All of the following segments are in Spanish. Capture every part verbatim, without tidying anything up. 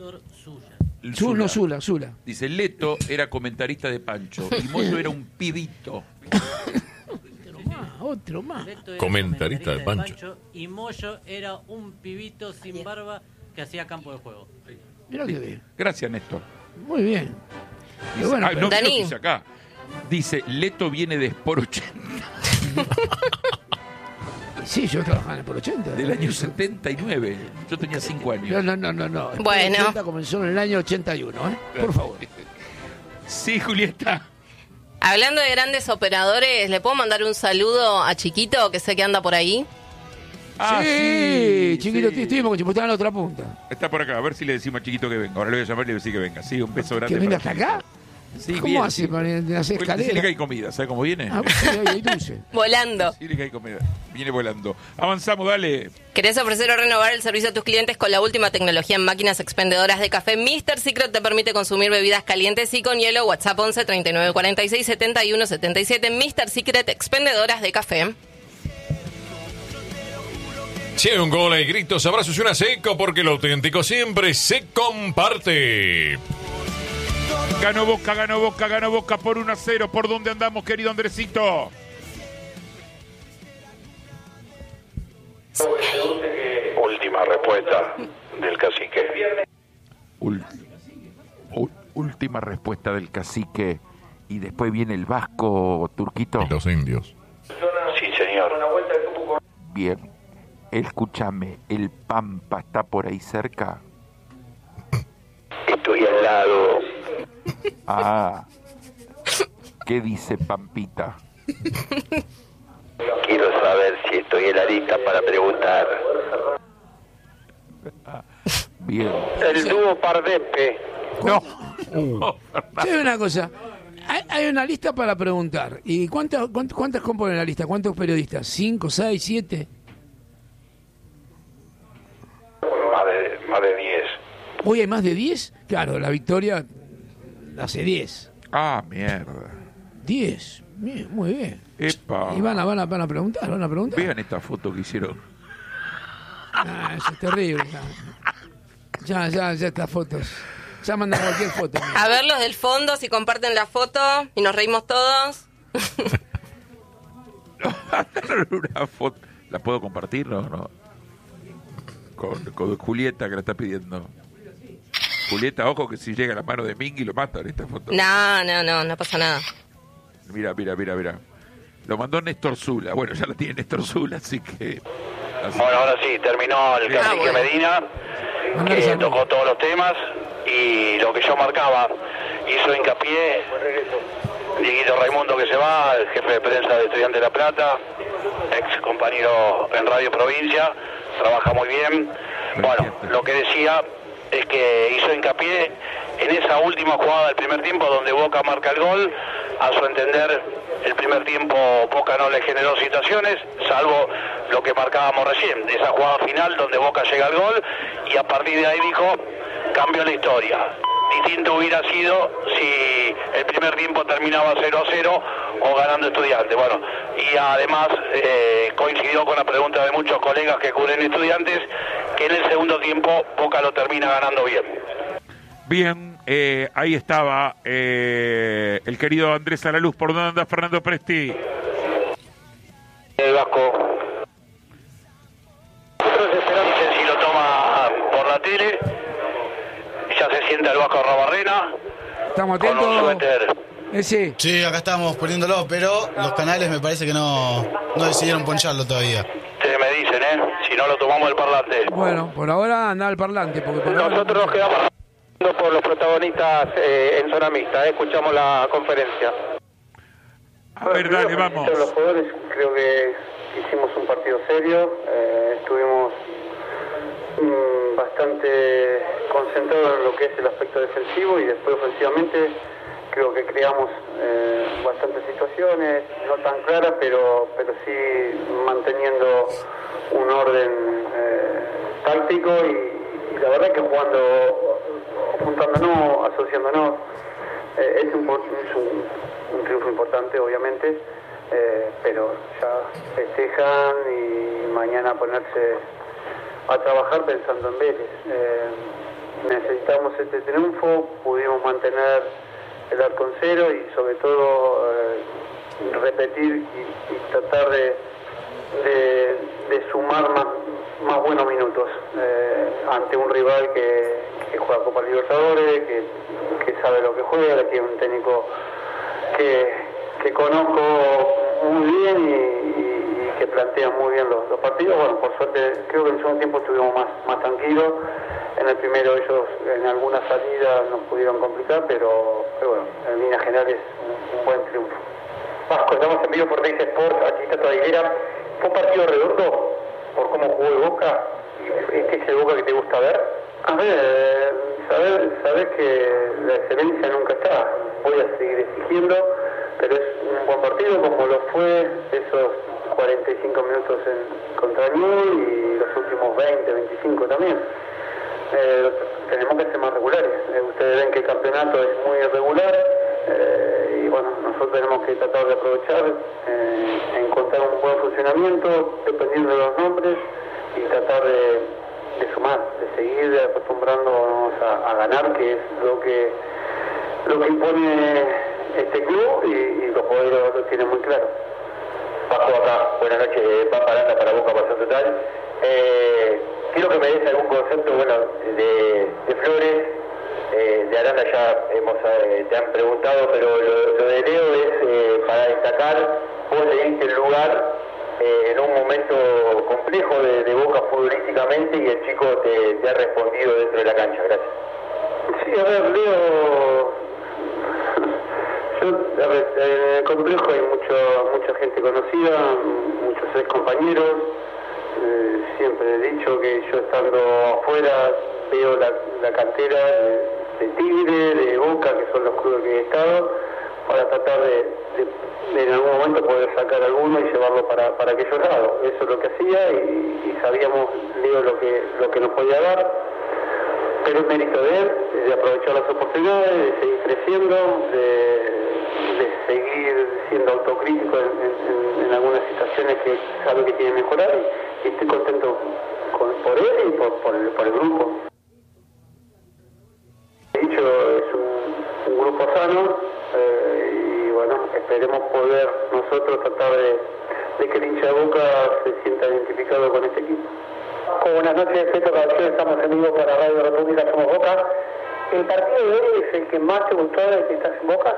Néstor Zula. Zula, Zula, Zula. Dice, Leto era comentarista de Pancho y Moyo era un pibito. Otro más, otro más. Leto era Comentarista de Pancho. Y Moyo era un pibito sin barba que hacía campo de juego. Mirá que bien. Gracias, Néstor. Muy bien. Dice, bueno, ah, pero- no, Dani. creo que dice acá. Dice, Leto viene de Sport ochenta, Sí, yo trabajaba en el por ochenta. del año setenta y nueve. Yo tenía cinco años. No, no, no, no. no. El Bueno. por ochenta comenzó en el año ochenta y uno, ¿eh? Por favor. Sí, Julieta. Hablando de grandes operadores, ¿le puedo mandar un saludo a Chiquito, que sé que anda por ahí? Ah, sí, chiquito, sí. estuvimos con Chiquito en la otra punta. Está por acá, a ver si le decimos a Chiquito que venga. Ahora le voy a llamar y le voy a decir que venga. Sí, un beso grande. ¿Que venga para hasta acá? Sí, ¿Cómo bien, hace sí. para hacer Pues, decirle que escalera? hay comida, ¿sabe cómo viene? Ah, sí, hay, hay dulce. Volando. Decirle que hay comida. Viene volando. Avanzamos, dale. ¿Querés ofrecer o renovar el servicio a tus clientes con la última tecnología en máquinas expendedoras de café? mister Secret te permite consumir bebidas calientes y con hielo. WhatsApp once treinta y nueve cuarenta y seis setenta y uno setenta y siete. mister Secret, expendedoras de café. Si hay un gol, hay gritos, abrazos y una seco, porque lo auténtico siempre se comparte. Ganó Boca, ganó Boca, ganó Boca por uno a cero. ¿Por dónde andamos, querido Andresito? Última respuesta del cacique. Ul- u- última respuesta del cacique. Y después viene el vasco, Turquito. Los indios. Sí, señor. Bien. Escúchame, ¿el Pampa está por ahí cerca? Estoy al lado. Ah. ¿Qué dice Pampita? Quiero saber si estoy en la lista para preguntar. Bien. El dúo Pardepe. No. Hay una cosa. Hay, hay una lista para preguntar. ¿Y cuántas, cuántas, cuántas componen la lista? ¿Cuántos periodistas? ¿Cinco, seis, siete? Más de, más de diez. ¿Hoy hay más de diez? Claro, la victoria hace diez. Ah, mierda. diez. Bien, muy bien. Epa. Y van a, van a, van a preguntar, van a preguntar. Vean esta foto que hicieron. Ah, eso es terrible. Ya, ya, ya, ya estas fotos. Ya mandan cualquier foto. A ver los del fondo, si comparten la foto y nos reímos todos. Una foto. ¿La puedo compartir? No, no. Con, con Julieta que la está pidiendo. Julieta, ojo que si llega a la mano de Mingui lo matan esta foto. No, no, no, no pasa nada. Mira, mira, mira, mira. Lo mandó Néstor Zula. Bueno, ya la tiene Néstor Zula, así que... así- Bueno, ahora sí, terminó el Ah, cacique bueno. Medina, Mandale que saludos. tocó todos los temas y lo que yo marcaba, hizo hincapié, Dieguito Raimundo que se va, el jefe de prensa de Estudiantes de La Plata, ex compañero en Radio Provincia, trabaja muy bien. Bueno, lo que decía es que hizo hincapié en esa última jugada del primer tiempo donde Boca marca el gol. A su entender, el primer tiempo Boca no le generó situaciones, salvo lo que marcábamos recién, de esa jugada final donde Boca llega al gol, y a partir de ahí dijo, cambió la historia. Distinto hubiera sido si el primer tiempo terminaba cero a cero o ganando Estudiantes. Bueno, y además eh, coincidió con la pregunta de muchos colegas que cubren Estudiantes, que en el segundo tiempo Boca lo termina ganando bien. Bien, eh, ahí estaba eh, el querido Andrés Alaluz. ¿Por dónde anda Fernando Presti? El Vasco. Dicen si lo toma por la tele. Ya se sienta el Vasco Arrabarrena ¿Estamos con un atentos? suéter. Ese. Sí, acá estamos poniéndolo, pero los canales me parece que no, no decidieron poncharlo todavía. Ustedes me dicen, ¿eh? Si no lo tomamos el parlante. Bueno, por ahora anda al parlante. Porque por ahora- Nosotros nos quedamos por los protagonistas eh, en zona mixta. ¿eh? Escuchamos la conferencia. A ver, dale, vamos. Los jugadores creo que hicimos un partido serio, eh, estuvimos mm, bastante concentrados en lo que es el aspecto defensivo y después ofensivamente creo que creamos eh, bastantes situaciones, no tan claras, pero, pero sí manteniendo un orden eh, táctico y, y la verdad que jugando, juntándonos, asociándonos, eh, es, un, es un, un triunfo importante obviamente, eh, pero ya festejan y mañana ponerse a trabajar pensando en Vélez. Eh, necesitamos este triunfo, pudimos mantener el arco en cero y sobre todo eh, repetir y, y tratar de, de, de sumar más, más buenos minutos eh, ante un rival que, que juega Copa Libertadores, que, que sabe lo que juega, que tiene un técnico que, que conozco muy bien y, y, y que plantea muy bien los, los partidos. Bueno, por suerte creo que en el segundo tiempo estuvimos más, más tranquilos. En el primero ellos en alguna salida nos pudieron complicar, pero, pero bueno, en líneas generales un, un buen triunfo. Vasco, estamos en vivo por Teis Sport, aquí está Aguilera. ¿Fue un partido redondo por cómo jugó el Boca? ¿Este es el Boca que te gusta ver? A ver, saber, saber que la excelencia nunca está. Voy a seguir exigiendo, pero es un buen partido como lo fue esos cuarenta y cinco minutos en, contra Newell's y los últimos veinte, veinticinco también. Eh, tenemos que ser más regulares. Eh, ustedes ven que el campeonato es muy irregular eh, y bueno, nosotros tenemos que tratar de aprovechar, eh, encontrar un buen funcionamiento dependiendo de los nombres y tratar de, de sumar, de seguir acostumbrándonos a, a ganar, que es lo que lo que impone este club y, y los jugadores lo tienen muy claro. Bajo acá, buenas noches, Pampa Aranda para Boca Pasión Total. Eh, quiero que me des algún concepto, bueno, de, de Flores, eh, de Aranda ya hemos, eh, te han preguntado, pero lo, lo de Leo es eh, para destacar, vos le diste el lugar eh, en un momento complejo de, de Boca futbolísticamente y el chico te, te ha respondido dentro de la cancha, gracias. Sí, a ver, Leo, yo, a ver, en el complejo hay mucho, mucha gente conocida, muchos ex compañeros. Eh, siempre he dicho que yo estando afuera veo la, la cantera de, de Tigre, de Boca, que son los clubes que he estado, para tratar de, de, de en algún momento poder sacar alguno y llevarlo para, para aquellos lados. Eso es lo que hacía y, y sabíamos, Leo, lo que, lo que nos podía dar, pero es mérito de él, de aprovechar las oportunidades, de seguir creciendo, de, de seguir siendo autocrítico en, en, en algunas situaciones que sabe que tiene que mejorar y, y estoy contento con, por él y por, por, el, por el grupo. De hecho, es un, un grupo sano eh, y bueno, esperemos poder nosotros tratar de, de que el hincha de Boca se sienta identificado con este equipo. Buenas noches, Peto Caballero, estamos en vivo para Radio República, somos Boca. ¿El partido de hoy es el que más te gustó de que estás en Boca?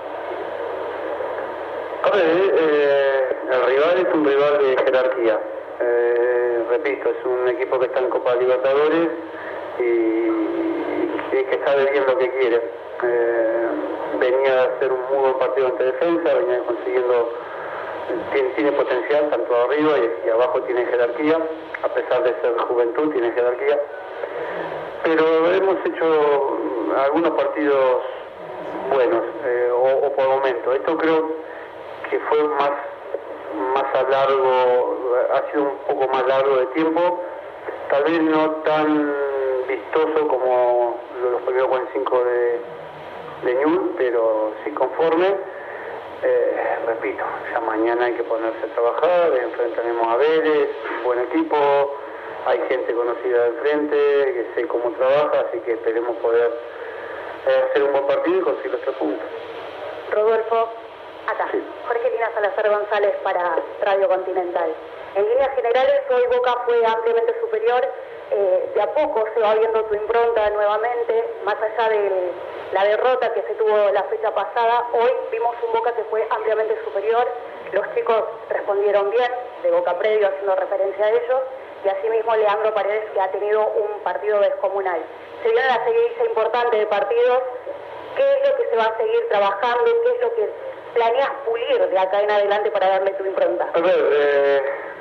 A ver, eh, el rival es un rival de jerarquía. Eh, repito, es un equipo que está en Copa Libertadores y, y que sabe bien lo que quiere. Eh, venía a hacer un muy buen partido ante defensa, venía consiguiendo, tiene, tiene potencial tanto arriba y, y abajo tiene jerarquía, a pesar de ser juventud tiene jerarquía. Pero hemos hecho algunos partidos buenos, eh, o, o por momento. Esto creo que fue más más a largo, ha sido un poco más largo de tiempo, tal vez no tan vistoso como los primeros cuarenta y cinco de, de Newell's, pero sí conforme. Eh, repito, ya mañana hay que ponerse a trabajar, enfrentaremos a Vélez, un buen equipo, hay gente conocida del frente, que sé cómo trabaja, así que esperemos poder eh, hacer un buen partido y conseguir los tres puntos. Rodolfo, acá, sí. Jorge Lina Salazar González para Radio Continental. En líneas generales, hoy Boca fue ampliamente superior, eh, de a poco se va viendo tu impronta nuevamente, más allá de la derrota que se tuvo la fecha pasada, hoy vimos un Boca que fue ampliamente superior, los chicos respondieron bien, de Boca Previo haciendo referencia a ellos, y asimismo Leandro Paredes, que ha tenido un partido descomunal. Se viene la seguidilla importante de partidos, ¿qué es lo que se va a seguir trabajando? ¿Qué es lo que planeas pulir de acá en adelante para darle tu impronta? A ver, eh,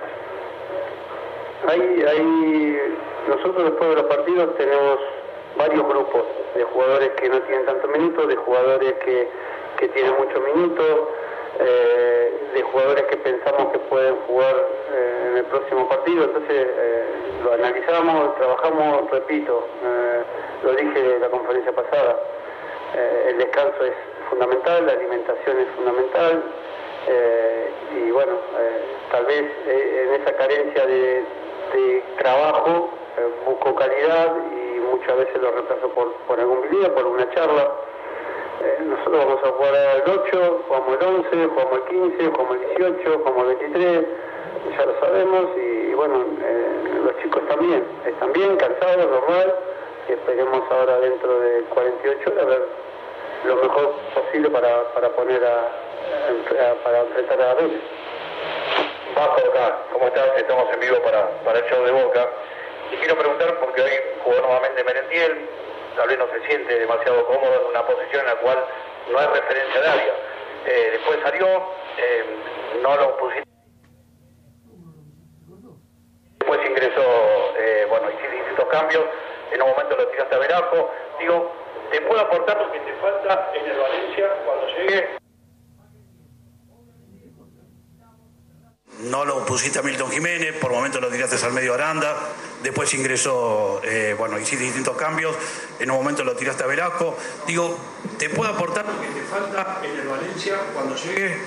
hay, hay, nosotros después de los partidos tenemos varios grupos de jugadores que no tienen tantos minutos, de jugadores que, que tienen muchos minutos, eh, de jugadores que pensamos que pueden jugar eh, en el próximo partido. Entonces eh, lo analizamos, trabajamos, repito, eh, lo dije en la conferencia pasada, eh, el descanso es fundamental, la alimentación es fundamental, eh, y bueno, eh, tal vez eh, en esa carencia de, de trabajo eh, busco calidad y muchas veces lo reemplazo por, por algún video, por una charla. Eh, nosotros vamos a jugar al ocho, jugamos el once, jugamos el quince, jugamos el dieciocho, jugamos el veintitrés, ya lo sabemos, y, y bueno, eh, los chicos también, están bien, cansados, normal, y esperemos ahora dentro de cuarenta y ocho horas ver lo mejor posible para, para poner a, a, a para enfrentar a Vélez. Vasco acá, ¿cómo estás? Estamos en vivo para, para el show de Boca. Y quiero preguntar, porque hoy jugó nuevamente Merentiel, tal vez no se siente demasiado cómodo en una posición en la cual no hay referencia de área. Eh, después salió, eh, no lo pusiste. Después ingresó, eh, bueno, hiciste distintos cambios, en un momento lo tiraste a Veraco. Digo, ¿te puedo aportar lo que te falta en el Valencia cuando llegue? No lo pusiste a Milton Jiménez, por momentos lo tiraste al medio Aranda, después ingresó, eh, bueno, hiciste distintos cambios, en un momento lo tiraste a Velasco. Digo, ¿te puedo aportar lo que te falta en el Valencia cuando llegue?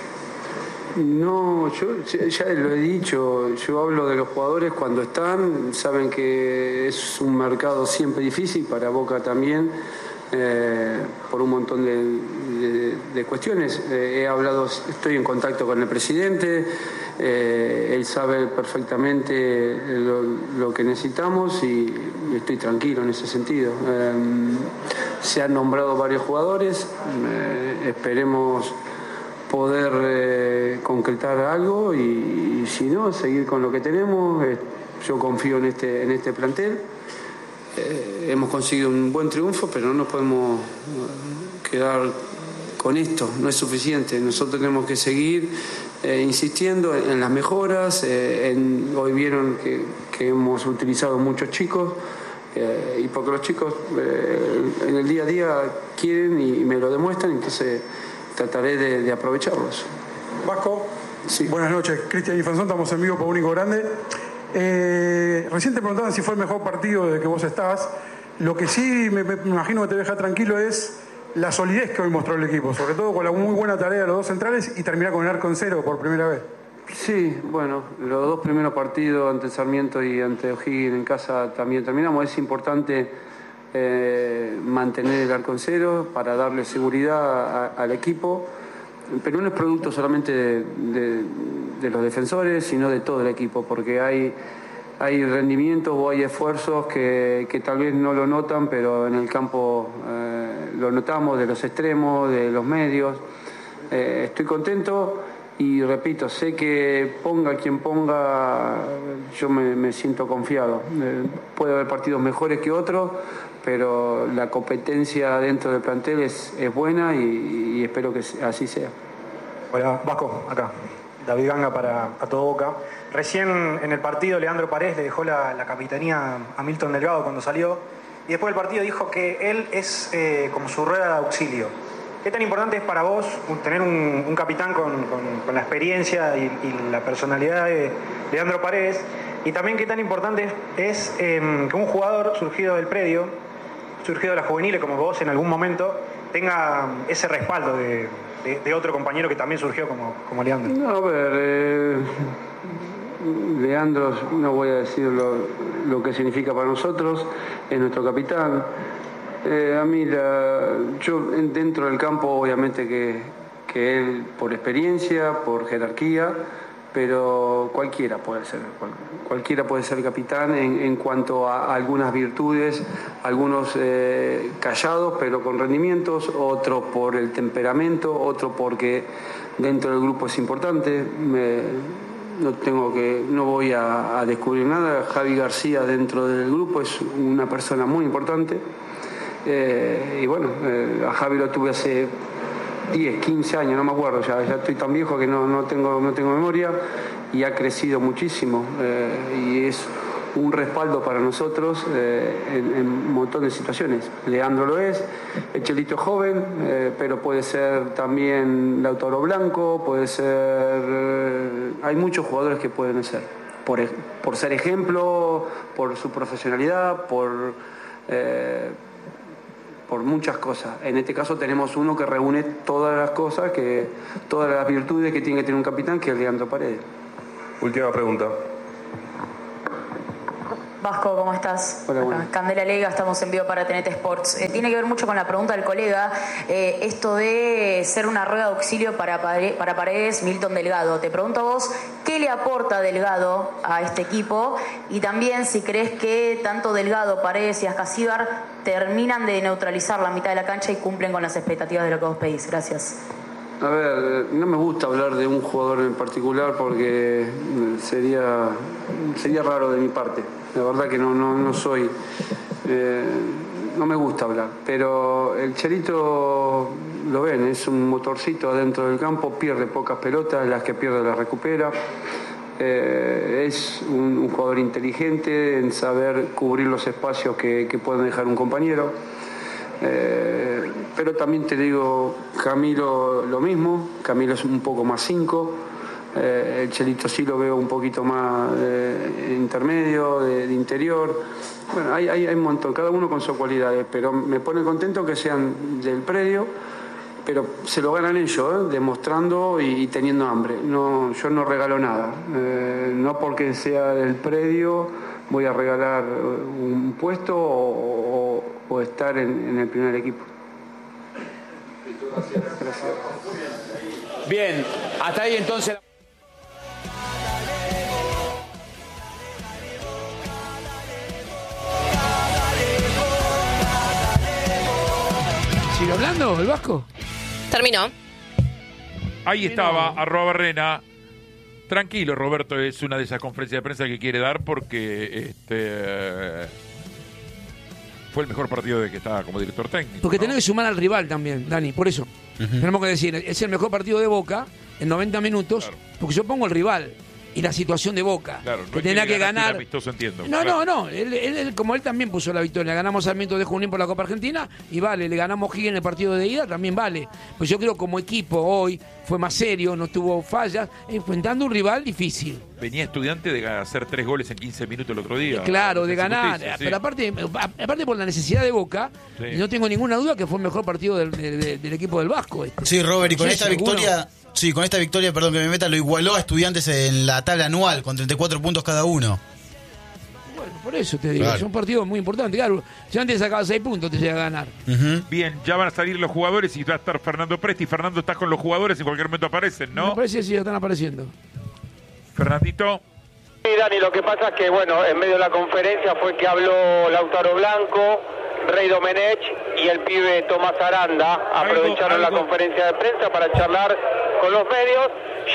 No, yo ya lo he dicho, yo hablo de los jugadores cuando están, saben que es un mercado siempre difícil, para Boca también, eh, por un montón de, de, de cuestiones. Eh, he hablado, estoy en contacto con el presidente, eh, él sabe perfectamente lo, lo que necesitamos y estoy tranquilo en ese sentido. Eh, se han nombrado varios jugadores, eh, esperemos poder eh, concretar algo y, y si no, seguir con lo que tenemos. Eh, yo confío en este, en este plantel. Eh, hemos conseguido un buen triunfo, pero no nos podemos quedar con esto, no es suficiente. Nosotros tenemos que seguir eh, insistiendo en, en las mejoras. Eh, en, hoy vieron que, que hemos utilizado muchos chicos, eh, y porque los chicos eh, en el día a día quieren y, y me lo demuestran, entonces trataré de, de aprovecharlos. Vasco, sí. Buenas noches. Cristian Infanzón, estamos en vivo para Único Grande. Eh, recién te preguntaban si fue el mejor partido desde que vos estás. Lo que sí me, me imagino que te deja tranquilo es la solidez que hoy mostró el equipo, sobre todo con la muy buena tarea de los dos centrales y terminar con el arco en cero por primera vez. Sí, bueno, los dos primeros partidos ante Sarmiento y ante O'Higgins en casa también terminamos. Es importante eh, mantener el arco en cero para darle seguridad a, al equipo, pero no es producto solamente de, de, de los defensores, sino de todo el equipo, porque hay, hay rendimientos o hay esfuerzos que, que tal vez no lo notan, pero en el campo eh, lo notamos, de los extremos, de los medios. Eh, estoy contento. Y repito, sé que ponga quien ponga, yo me, me siento confiado. Eh, puede haber partidos mejores que otros, pero la competencia dentro del plantel es, es buena y, y espero que así sea. Hola, Vasco, acá. David Ganga para a todo Boca. Recién en el partido Leandro Paredes le dejó la, la capitanía a Milton Delgado cuando salió, y después del partido dijo que él es eh, como su rueda de auxilio. ¿Qué tan importante es para vos tener un, un capitán con, con, con la experiencia y, y la personalidad de Leandro Paredes? Y también qué tan importante es, es eh, que un jugador surgido del predio, surgido de la juvenil, como vos en algún momento, tenga ese respaldo de, de, de otro compañero que también surgió como, como Leandro. No, a ver, eh, Leandro, no voy a decir lo, lo que significa para nosotros, es nuestro capitán. Eh, a mí, la, yo dentro del campo, obviamente que, que él, por experiencia, por jerarquía, pero cualquiera puede ser, cual, cualquiera puede ser capitán en, en cuanto a, a algunas virtudes, algunos eh, callados pero con rendimientos, otros por el temperamento, otro porque dentro del grupo es importante. Me, no tengo que, no voy a, a descubrir nada. Javi García dentro del grupo es una persona muy importante. Eh, y bueno, eh, a Javi lo tuve hace diez, quince años, no me acuerdo, ya, ya estoy tan viejo que no, no, tengo, no tengo memoria, y ha crecido muchísimo, eh, y es un respaldo para nosotros eh, en, en un montón de situaciones. Leandro lo es, el Chelito es joven, eh, pero puede ser también Lautaro Blanco, puede ser... Eh, hay muchos jugadores que pueden ser, por, por ser ejemplo, por su profesionalidad, por... Eh, por muchas cosas. En este caso tenemos uno que reúne todas las cosas, que todas las virtudes que tiene que tener un capitán, que es Leandro Paredes. Última pregunta. Vasco, ¿cómo estás? Hola, bueno. Acá, Candela Lega, estamos en vivo para T N T Sports. Eh, tiene que ver mucho con la pregunta del colega, eh, esto de ser una rueda de auxilio para, para Paredes, Milton Delgado. Te pregunto a vos, ¿qué le aporta Delgado a este equipo? Y también si crees que tanto Delgado, Paredes y Ascasíbar terminan de neutralizar la mitad de la cancha y cumplen con las expectativas de lo que vos pedís. Gracias. A ver, no me gusta hablar de un jugador en particular porque sería sería raro de mi parte. La verdad que no no, no soy, eh, no me gusta hablar. Pero el Chelito, lo ven, es un motorcito adentro del campo, pierde pocas pelotas, las que pierde las recupera. Eh, es un, un jugador inteligente en saber cubrir los espacios que, que pueden dejar un compañero. Eh, pero también te digo, Camilo lo mismo, Camilo es un poco más cinco, eh, el Chelito sí lo veo un poquito más eh, intermedio, de, de interior. Bueno, hay, hay, hay un montón, cada uno con sus cualidades, pero me pone contento que sean del predio, pero se lo ganan ellos, ¿eh? Demostrando y, y teniendo hambre. No, yo no regalo nada, eh, no porque sea del predio voy a regalar un puesto o, o, o estar en, en el primer equipo. Gracias. Bien, hasta ahí entonces. ¿Sigue hablando el Vasco? Terminó. Ahí estaba, arroba Barrena. Tranquilo, Roberto, es una de esas conferencias de prensa que quiere dar porque este fue el mejor partido de que estaba como director técnico. Porque ¿no? tenés que sumar al rival también, Dani, por eso. Uh-huh. Tenemos que decir, es el mejor partido de Boca en noventa minutos, claro. Porque yo pongo el rival y la situación de Boca. Claro, no que es tenía que, que ganar. Amistoso, entiendo. No, claro. no, no. Él, él, él, como él también puso la victoria. Ganamos a Sarmiento de Junín por la Copa Argentina y vale. Le ganamos Higgins en el partido de ida, también vale. Pues yo creo que como equipo hoy fue más serio, no tuvo fallas, enfrentando un rival difícil. Venía Estudiante de hacer tres goles en quince minutos el otro día. Claro, de ganar. Justicia, sí. Pero aparte, aparte por la necesidad de Boca, sí. No tengo ninguna duda que fue el mejor partido del, del, del equipo del Vasco. Este. Sí, Robert, y con sí, esta seguro. victoria... Sí, con esta victoria, perdón que me meta, lo igualó a Estudiantes en la tabla anual, con treinta y cuatro puntos cada uno. Bueno, por eso te digo, claro. Es un partido muy importante. Claro, si antes sacaba seis puntos, te llega a ganar. Uh-huh. Bien, ya van a salir los jugadores y va a estar Fernando Presti. Fernando, estás con los jugadores, en cualquier momento aparecen, ¿no? Me parece que sí, ya están apareciendo. Fernandito. Sí, Dani, lo que pasa es que, bueno, en medio de la conferencia fue que habló Lautaro Blanco, Rey Domenech y el pibe Tomás Aranda. Aprovecharon algo, algo. la conferencia de prensa para charlar con los medios.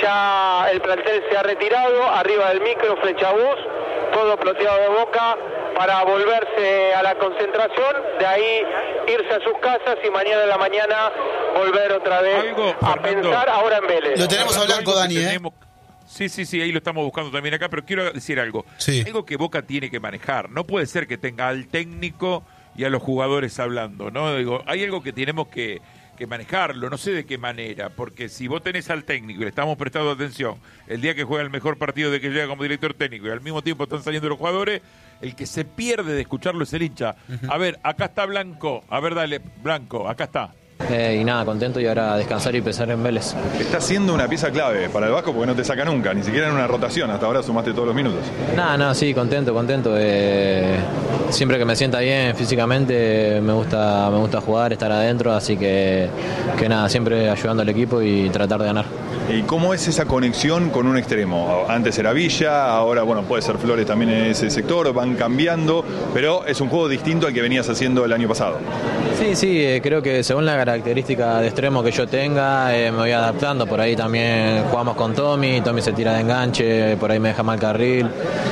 Ya el plantel se ha retirado, arriba del micro, Flechabús, todo ploteado de Boca para volverse a la concentración, de ahí irse a sus casas y mañana en la mañana volver otra vez algo, a Fernando, pensar ahora en Vélez. Lo tenemos a Blanco, Dani, ¿eh? Tenemos... Sí, sí, sí, ahí lo estamos buscando también acá, pero quiero decir algo. Sí. Algo que Boca tiene que manejar. No puede ser que tenga al técnico y a los jugadores hablando, ¿no? Digo, hay algo que tenemos que, que manejarlo, no sé de qué manera, porque si vos tenés al técnico y le estamos prestando atención el día que juega el mejor partido de que llega como director técnico y al mismo tiempo están saliendo los jugadores, el que se pierde de escucharlo es el hincha. Uh-huh. A ver, acá está Blanco, a ver, dale, Blanco, acá está. Eh, y nada, contento y ahora descansar y pensar en Vélez. Está siendo una pieza clave para el Vasco porque no te saca nunca, ni siquiera en una rotación, hasta ahora sumaste todos los minutos. Nada, nada, sí, contento, contento. Eh, siempre que me sienta bien físicamente me gusta, me gusta jugar, estar adentro, así que, que nada, siempre ayudando al equipo y tratar de ganar. ¿Y cómo es esa conexión con un extremo? Antes era Villa, ahora bueno, puede ser Flores también en ese sector, van cambiando, pero es un juego distinto al que venías haciendo el año pasado. Sí, sí, eh, creo que según la característica de extremo que yo tenga, eh, me voy adaptando. Por ahí también jugamos con Tommy, Tommy se tira de enganche, por ahí me deja mal carril.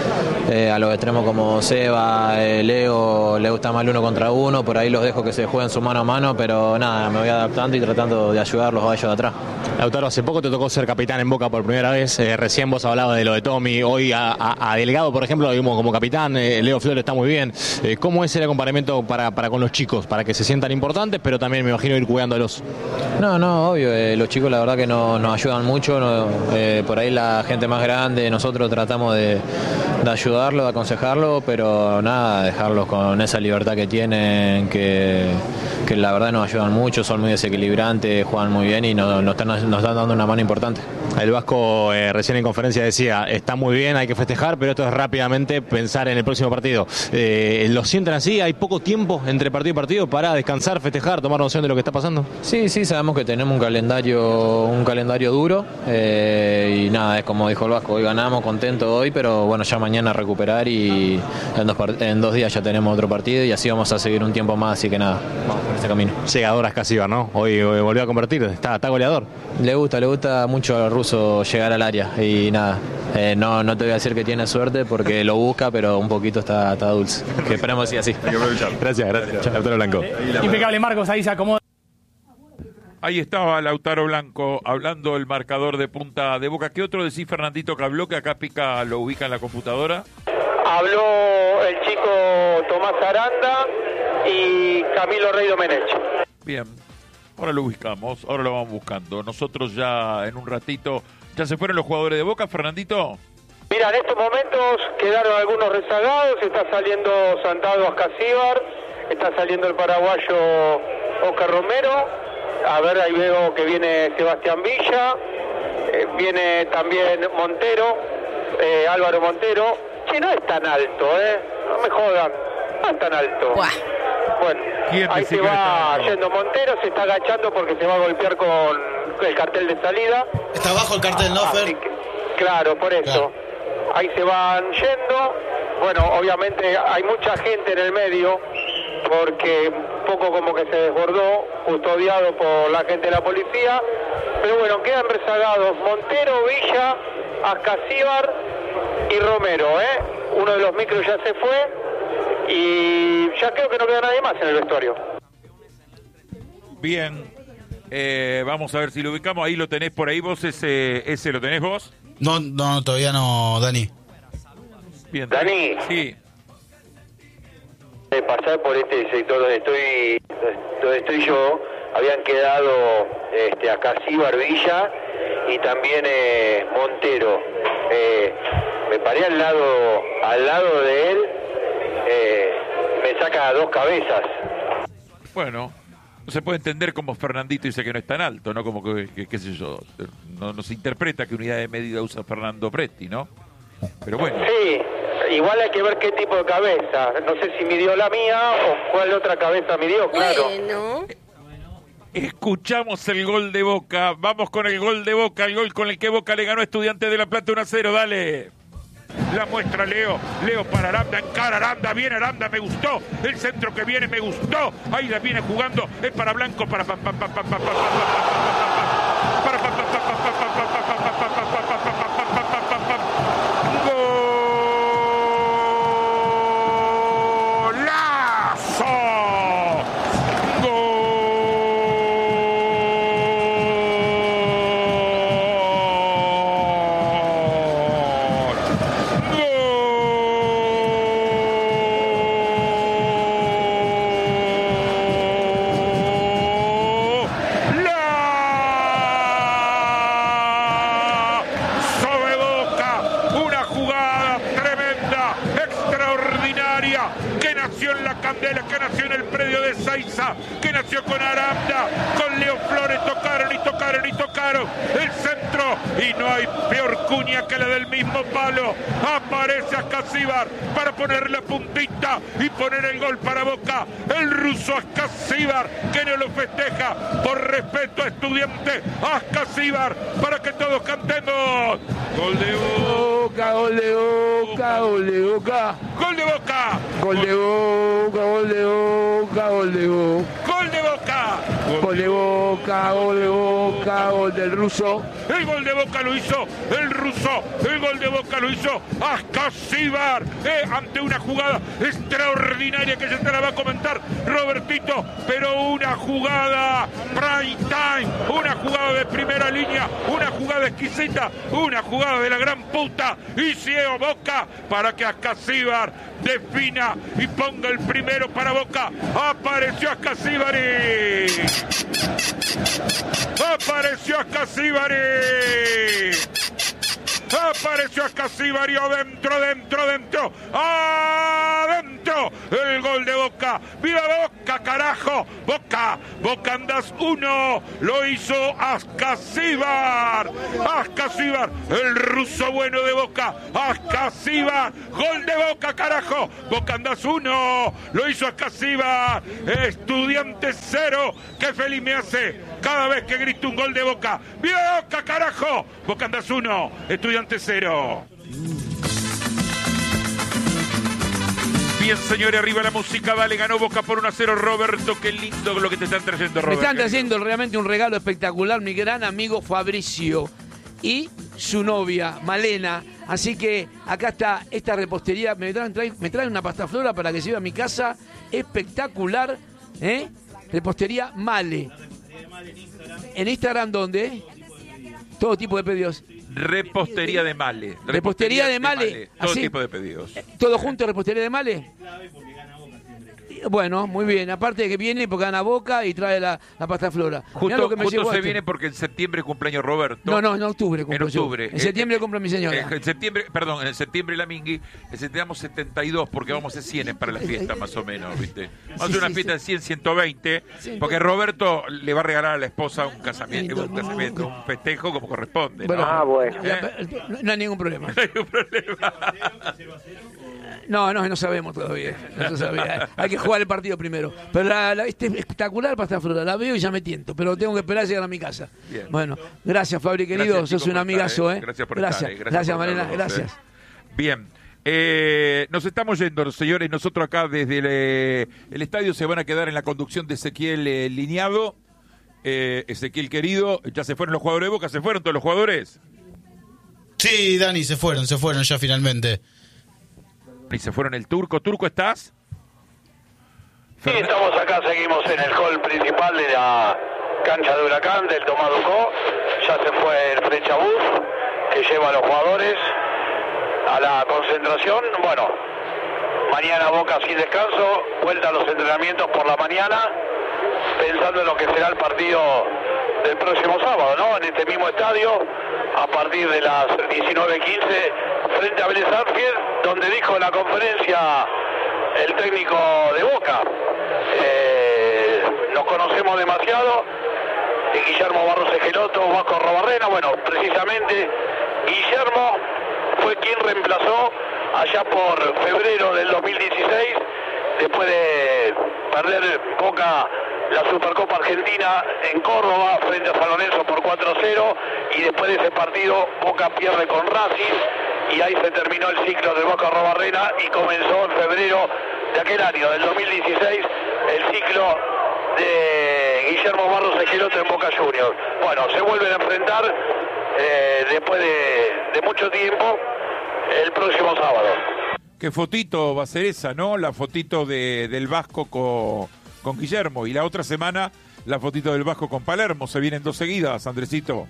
Eh, a los extremos como Seba, eh, Leo, le gusta más el uno contra uno, por ahí los dejo que se jueguen su mano a mano, pero nada, me voy adaptando y tratando de ayudarlos a ellos de atrás. Lautaro, hace poco te tocó ser capitán en Boca por primera vez, eh, recién vos hablabas de lo de Tommy, hoy a, a, a Delgado, por ejemplo, lo vimos como capitán, eh, Leo Flores está muy bien. Eh, ¿Cómo es el acompañamiento para, para con los chicos, para que se sientan importantes, pero también me imagino ir cuidándolos? No, no, obvio, eh, los chicos la verdad que no, nos ayudan mucho, no, eh, por ahí la gente más grande, nosotros tratamos de, de ayudarlo, de aconsejarlo, pero nada, dejarlos con esa libertad que tienen, que, que la verdad nos ayudan mucho, son muy desequilibrantes, juegan muy bien y nos, nos, están, nos están dando una mano importante. El Vasco eh, recién en conferencia decía, está muy bien, hay que festejar, pero esto es rápidamente pensar en el próximo partido. Eh, ¿Lo sienten así? ¿Hay poco tiempo entre partido y partido para descansar, festejar, tomar noción de lo que está pasando? Sí, sí, sabemos que tenemos un calendario un calendario duro eh, y nada, es como dijo el Vasco, hoy ganamos, contento hoy, pero bueno, ya mañana recuperar y en dos, en dos días ya tenemos otro partido y así vamos a seguir un tiempo más, así que nada, vamos por este camino. Llegador a Ascasíbar, ¿no? Hoy, hoy volvió a convertir, está, está goleador. Le gusta, le gusta mucho al ruso llegar al área y nada, eh, no, no te voy a decir que tiene suerte porque lo busca, pero un poquito está, está dulce, que esperemos que así. Gracias, gracias. Lautaro Blanco. Impecable, Marcos, ahí se acomoda. Ahí estaba Lautaro Blanco hablando el marcador de Punta de Boca. ¿Qué otro decís, Fernandito, que habló, que acá Pica lo ubica en la computadora? Habló el chico Tomás Aranda y Camilo Rey Domenech. Bien, ahora lo ubicamos, ahora lo vamos buscando. Nosotros ya en un ratito, ¿ya se fueron los jugadores de Boca, Fernandito? Mira, en estos momentos quedaron algunos rezagados, está saliendo Santado Ascasíbar, está saliendo el paraguayo Oscar Romero. A ver, ahí veo que viene Sebastián Villa, eh, viene también Montero, eh, Álvaro Montero. Che, no es tan alto, ¿eh? No me jodan, no es tan alto. Buah. Bueno, ahí se va yendo Montero, se está agachando porque se va a golpear con el cartel de salida. Está abajo el cartel, ¿no, Fer? Claro, por eso. Claro. Ahí se van yendo. Bueno, obviamente hay mucha gente en el medio, porque un poco como que se desbordó, custodiado por la gente de la policía, pero bueno, quedan rezagados Montero, Villa, Ascasíbar y Romero, ¿eh? Uno de los micros ya se fue y ya creo que no queda nadie más en el vestuario. Bien, eh, vamos a ver si lo ubicamos, ahí lo tenés por ahí, vos ese, ese lo tenés vos. No, no, todavía no, Dani. Bien, Dani. Sí. De pasar por este sector donde estoy donde estoy yo, habían quedado este, Ascasíbar, Villa y también eh, Montero. Eh, me paré al lado al lado de él, eh, me saca dos cabezas. Bueno, no se puede entender como Fernandito dice que no es tan alto, ¿no? Como que, que qué sé yo, no, no se interpreta que unidad de medida usa Fernando Presti, ¿no? Pero bueno. Sí, igual hay que ver qué tipo de cabeza. No sé si midió la mía o cuál otra cabeza midió, claro. Bueno. Escuchamos el gol de Boca. Vamos con el gol de Boca, el gol con el que Boca le ganó a Estudiantes de La Plata uno a cero. Dale. La muestra Leo. Leo para Aranda, encara Aranda, viene Aranda, me gustó. El centro que viene me gustó. Ahí la viene jugando. Es para Blanco, para para para para para para para que nació en el predio de Saiza, que nació con Aranda, con Leo Flores, tocaron y tocaron y tocaron el centro y no hay peor cuña que la del mismo palo. Aparece Ascasíbar para poner la puntita y poner el gol para Boca. El ruso Ascasíbar que no lo festeja por respeto a Estudiante. Ascasíbar para que todos cantemos. Gol de Boca, gol de Boca, gol de Boca. Gol de Boca. Gol de Boca, gol de Boca, gol de Boca. Gol de Boca. Gol de Boca, gol de Boca, gol del ruso. El gol de Boca lo hizo el ruso. El gol de Boca lo hizo Ascasíbar. Eh, ante una jugada extraordinaria que se te la va a comentar Robertito. Pero una jugada prime time. Una jugada de primera línea. Una jugada exquisita. Una jugada de la gran puta. Y ciego Boca para que Ascasíbar defina y ponga el primero para Boca. Apareció Ascasíbari. Apareció Ascasíbari. Apareció Ascasíbari. Dentro, dentro, dentro. Adentro. Fabito, el gol de Boca. ¡Viva Boca, carajo! Boca, Boca andás uno. Lo hizo Ascasíbar. Ascasíbar, el ruso bueno de Boca. Ascasíbar, gol de Boca, carajo. Boca andás uno. Lo hizo Ascasíbar. Estudiantes cero. Qué feliz me hace cada vez que grito un gol de Boca. ¡Viva Boca, carajo! Boca andás uno. Estudiantes cero. Bien, señores, arriba la música, dale, ganó Boca por uno a cero. Roberto, qué lindo lo que te están trayendo, Roberto. Me están trayendo realmente un regalo espectacular, mi gran amigo Fabricio y su novia, Malena. Así que acá está esta repostería, me traen, traen, me traen una pasta flora para que lleve a mi casa, espectacular, ¿eh? Repostería Male. ¿En Instagram dónde? Todo tipo de pedidos. Repostería de Male. Repostería, repostería de Male. De Male. Todo ¿Así? tipo de pedidos. ¿Todo junto, repostería de Male? Bueno, muy bien. Aparte de que viene porque gana Boca y trae la, la pasta flora. Justo, lo que me justo se este. viene porque en septiembre cumpleaños Roberto. No, no, en octubre cumplo En octubre. Yo. En septiembre eh, cumplo mi señora. Eh, en septiembre, perdón, en septiembre la Mingui, tenemos setenta y dos porque vamos a hacer cien para la fiesta más o menos, ¿viste? Vamos a hacer una sí, fiesta sí. de cien, ciento veinte, porque Roberto le va a regalar a la esposa un casamiento, un casamiento, un festejo como corresponde. Bueno, ¿no? Ah, bueno. ¿Eh? No hay ningún problema. No hay ningún problema. No, no, no sabemos todavía. No se sabía. Hay que jugar el partido primero. Pero la, la, este espectacular pasta flora. La veo y ya me tiento. Pero tengo que esperar a llegar a mi casa. Bien. Bueno, gracias, Fabri, querido. Gracias, Sos un amigazo, estar, ¿eh? Gracias por gracias. estar. Eh. Gracias, gracias por Malena. vernos, Gracias. Eh. Bien. Eh, nos estamos yendo, señores. Nosotros acá desde el, eh, el estadio se van a quedar en la conducción de Ezequiel eh, Lineado. Eh, Ezequiel, querido. ¿Ya se fueron los jugadores de Boca? ¿Se fueron todos los jugadores? Sí, Dani, se fueron, se fueron ya finalmente. Y se fueron el Turco. ¿Turco estás? Sí, estamos acá, seguimos en el hall principal de la cancha de Huracán del Tomás Ducó. Ya se fue el Frechabús que lleva a los jugadores a la concentración. Bueno, mañana Boca sin descanso, vuelta a los entrenamientos por la mañana, pensando en lo que será el partido del próximo sábado, ¿no? En este mismo estadio, a partir de las diecinueve quince, frente a Vélez Sarsfield, donde dijo en la conferencia el técnico de Boca, eh, nos conocemos demasiado, de Guillermo Barros Esqueloto, Vasco Robarrena. Bueno, precisamente Guillermo fue quien reemplazó allá por febrero del dos mil dieciséis, después de perder Boca la Supercopa Argentina en Córdoba frente a San Lorenzo por cuatro a cero, y después de ese partido Boca pierde con Racing, y ahí se terminó el ciclo de Boca Robarrena y comenzó en febrero de aquel año, del dos mil dieciséis, el ciclo de Guillermo Barros Esqueloto en Boca Juniors. Bueno, se vuelven a enfrentar eh, después de, de mucho tiempo el próximo sábado. ¿Qué fotito va a ser esa, no? La fotito de, del Vasco con, con Guillermo, y la otra semana la fotito del Vasco con Palermo. Se vienen dos seguidas, Andresito.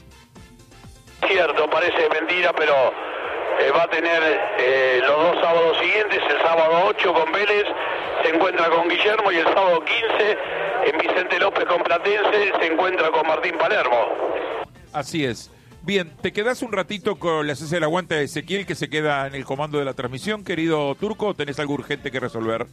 Cierto, parece mentira, pero eh, va a tener eh, los dos sábados siguientes. El sábado ocho con Vélez se encuentra con Guillermo, y el sábado quince en Vicente López con Platense se encuentra con Martín Palermo. Así es. Bien, ¿te quedás un ratito con la haces el aguante de Ezequiel, que se queda en el comando de la transmisión, querido Turco, o tenés algo urgente que resolver?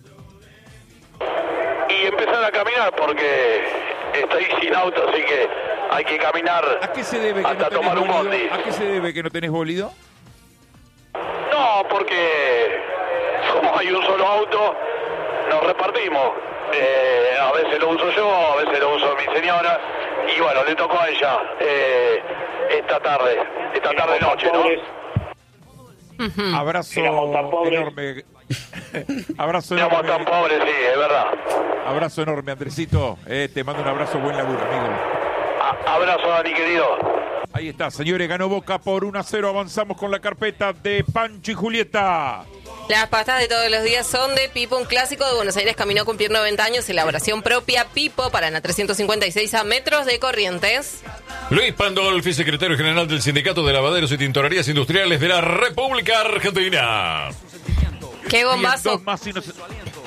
Y empezar a caminar, porque estoy sin auto, así que hay que caminar. ¿A qué se debe que hasta no tomar un bolido? bondi. ¿A qué se debe que no tenés bolido? No, porque como hay un solo auto, nos repartimos. Eh, a veces lo uso yo, a veces lo uso mi señora, y bueno, le tocó a ella eh, esta tarde, esta tarde noche, ¿no? Uh-huh. Abrazo enorme. Abrazo enorme. Somos tan pobres, sí, es verdad. Abrazo enorme, Andresito. Eh, te mando un abrazo, buen laburo, amigo. A- abrazo, Dani, querido. Ahí está, señores, ganó Boca por uno a cero. Avanzamos con la carpeta de Pancho y Julieta. Las pastas de todos los días son de Pipo, un clásico de Buenos Aires, caminó a cumplir noventa años, elaboración propia Pipo, Paraná trescientos cincuenta y seis a metros de Corrientes. Luis Pandolfi, secretario general del Sindicato de Lavaderos y Tintorerías Industriales de la República Argentina. ¡Qué bombazo! Bien, dos más y nos...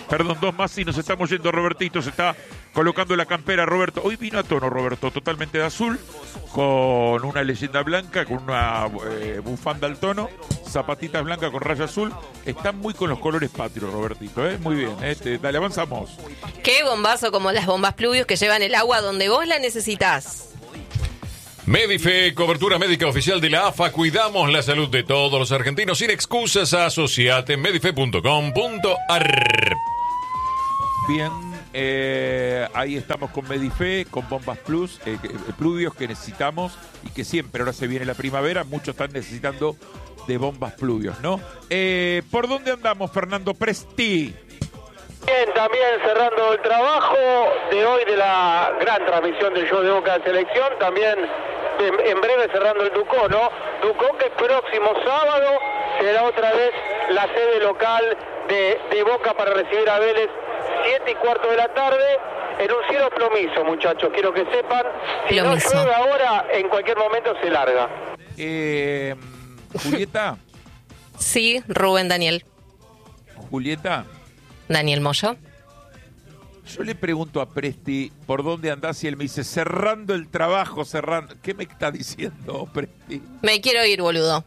Perdón, dos más y nos estamos yendo. Robertito se está colocando la campera. Roberto, hoy vino a tono, Roberto, totalmente de azul, con una leyenda blanca, con una eh, bufanda al tono, zapatitas blancas con raya azul. Está muy con los colores patrios, Robertito, ¿eh? Muy bien, ¿eh? Te, dale, avanzamos. Qué bombazo como las bombas Pluvius que llevan el agua donde vos la necesitas. Medife, cobertura médica oficial de la A F A. Cuidamos la salud de todos los argentinos sin excusas. Asociate en medife punto com punto ar. Bien, eh, ahí estamos con Medife, con Bombas Plus, eh, Pluvios que necesitamos y que siempre, ahora se viene la primavera, muchos están necesitando de Bombas Pluvios, ¿no? Eh, ¿Por dónde andamos, Fernando Presti? Bien, también cerrando el trabajo de hoy de la gran transmisión del show de Boca de Selección, también en, en breve cerrando el Ducó, ¿no? Ducó que el próximo sábado será otra vez la sede local de, de Boca para recibir a Vélez, siete y cuarto de la tarde, en un cielo plomizo, muchachos, quiero que sepan, si plomizo. No llueve ahora, en cualquier momento se larga. Eh, Julieta. Sí, Rubén Daniel. Julieta. Daniel Moyo. Yo le pregunto a Presti por dónde andás y él me dice cerrando el trabajo, cerrando. ¿Qué me está diciendo, Presti? Me quiero ir, boludo.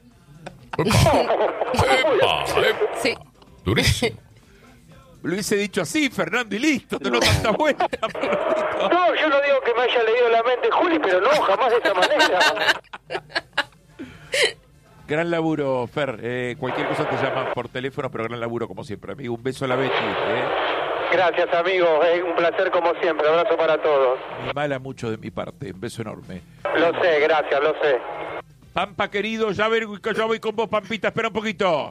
Epa, epa. Sí. Durísimo. Lo hubiese dicho así, Fernando, y listo, no, no tanta vuelta. No, yo no digo que me haya leído la mente Juli, pero no, jamás de esta manera. Gran laburo, Fer. Eh, cualquier cosa te llama por teléfono, pero gran laburo como siempre, amigo. Un beso a la Betty. ¿eh? Gracias, amigo. Es un placer como siempre. Abrazo para todos. Me mala mucho de mi parte. Un beso enorme. Lo sé, gracias, lo sé. Pampa, querido, ya, ver, ya voy con vos, Pampita. Espera un poquito.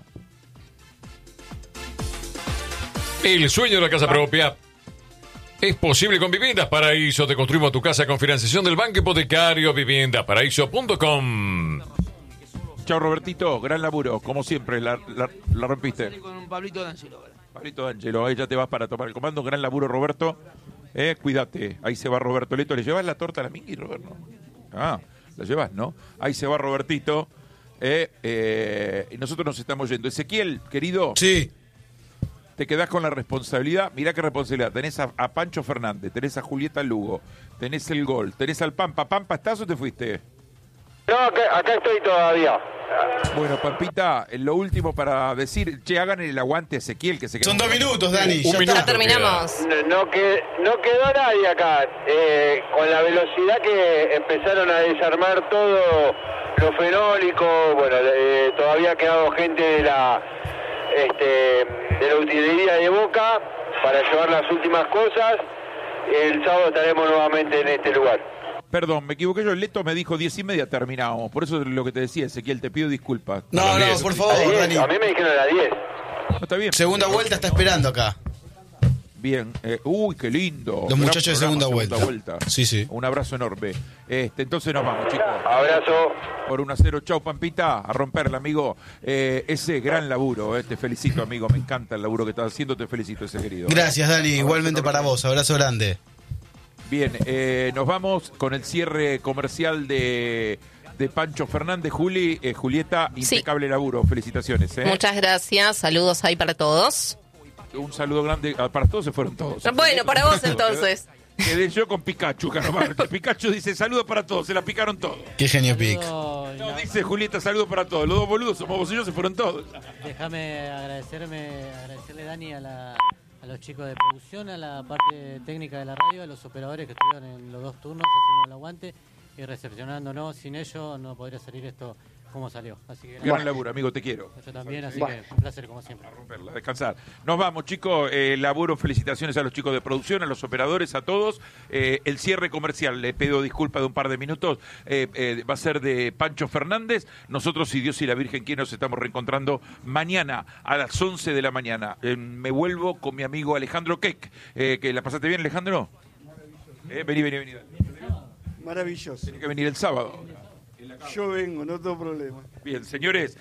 El sueño de la casa propia es posible con Viviendas Paraíso. Te construimos tu casa con financiación del Banco Hipotecario. viviendas paraíso punto com. Chao, Robertito. Gran laburo. Como siempre, la, la, la rompiste. Con un Pablito D'Angelo. Pablito D'Angelo, ahí ya te vas para tomar el comando. Gran laburo, Roberto. Eh, cuídate. Ahí se va Roberto Leto. ¿Le llevas la torta a la Mingui, Roberto? Ah, la llevas, ¿no? Ahí se va Robertito. Eh, eh, y nosotros nos estamos yendo. Ezequiel, querido. Sí. Te quedás con la responsabilidad. Mirá qué responsabilidad. Tenés a, a Pancho Fernández, tenés a Julieta Lugo, tenés el gol, tenés al Pampa. ¿Pampa estás o te fuiste? No, acá, acá estoy todavía. Bueno, Pampita, lo último para decir, che, hagan el aguante a Ezequiel que se quedó. Son dos minutos, Dani. Un ya, minuto Ya terminamos. No, no, que, no quedó nadie acá. Eh, con la velocidad que empezaron a desarmar todo lo fenólico, bueno, eh, todavía ha quedado gente de la... Este, de la utilería de Boca para llevar las últimas cosas. El sábado estaremos nuevamente en este lugar. Perdón, me equivoqué yo. El Leto me dijo diez y media terminábamos. Por eso es lo que te decía, Ezequiel, te pido disculpas. No, no, diez. por favor, A, Dani. a mí me dijeron a las diez. No, está bien. Segunda vuelta está esperando acá. Bien. Eh, uy, qué lindo. Los muchachos de programa, segunda vuelta. vuelta. Sí, sí. Un abrazo enorme. Este, entonces nos vamos, chicos. Abrazo. Por un a cero. Chau, Pampita. A romperla, amigo. Eh, ese gran laburo. Eh. Te felicito, amigo. Me encanta el laburo que estás haciendo. Te felicito, ese querido. Gracias, Dani. Abrazo Igualmente enorme. para vos. Abrazo grande. Bien, eh, nos vamos con el cierre comercial de, de Pancho Fernández. Juli, eh, Julieta, impecable sí. laburo. Felicitaciones. Eh. Muchas gracias. Saludos ahí para todos. Un saludo grande. Ah, para todos se fueron todos. Bueno, para vos entonces. Quedé yo con Pikachu, Canomar. Pikachu dice saludos para todos, se la picaron todos. Qué genio Pic. No, dice Julieta, saludos para todos. Los dos boludos somos vos y yo, se fueron todos. Déjame agradecerme, agradecerle, Dani, a, la, a los chicos de producción, a la parte técnica de la radio, a los operadores que estuvieron en los dos turnos haciendo el aguante y recepcionándonos. Sin ellos no podría salir esto como salió. Así que gran laburo, amigo, te quiero. Yo también, así bueno. que un placer como siempre. A romperla, a descansar. Nos vamos, chicos. Eh, laburo, felicitaciones a los chicos de producción, a los operadores, a todos. Eh, el cierre comercial, le pido disculpas de un par de minutos, eh, eh, va a ser de Pancho Fernández. Nosotros, si Dios y la Virgen quieren, nos estamos reencontrando mañana a las once de la mañana. Eh, me vuelvo con mi amigo Alejandro Keck. Eh, ¿que la pasaste bien, Alejandro? Eh, vení, vení, vení. Maravilloso. Tiene que venir el sábado. Yo vengo, no tengo problema. Bien, señores,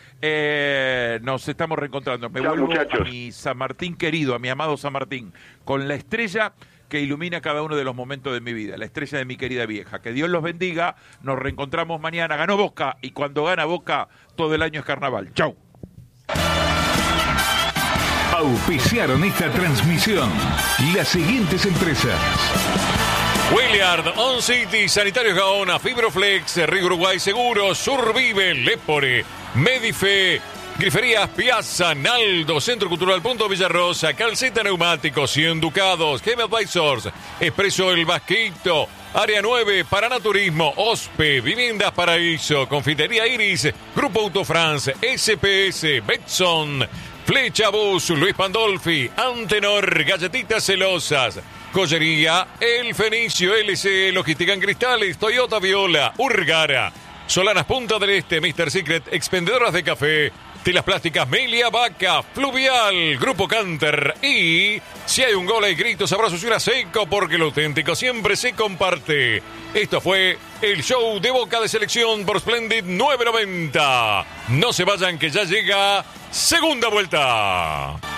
eh, nos estamos reencontrando. Me Chao, vuelvo muchachos. a mi San Martín querido, a mi amado San Martín, con la estrella que ilumina cada uno de los momentos de mi vida, la estrella de mi querida vieja. Que Dios los bendiga, nos reencontramos mañana. Ganó Boca y cuando gana Boca, todo el año es carnaval. Chau. auspiciaron esta transmisión las siguientes empresas. Williard, On City, Sanitarios Gaona, Fibroflex, Río Uruguay Seguros, Survive, Lepore, Medife, Griferías Piazza, Naldo, Centro Cultural Punto Villarrosa, Calceta Neumáticos, cien Ducados, Game Advisors, Expreso El Vasquito, Área nueve, Paraná Turismo, Ospe, Viviendas Paraíso, Confitería Iris, Grupo Autofrance, S P S, Betson, Flecha Bus, Luis Pandolfi, Antenor, Galletitas Celosas, Joyería El Fenicio, L C, Logística en Cristales, Toyota Viola, Urgara, Solanas Punta del Este, mister Secret, Expendedoras de Café, Telas Plásticas Melia Vaca, Fluvial, Grupo Canter y si hay un gol hay gritos, abrazos y una seco porque lo auténtico siempre se comparte. Esto fue el show de Boca de Selección por Splendid nueve noventa. No se vayan que ya llega segunda vuelta.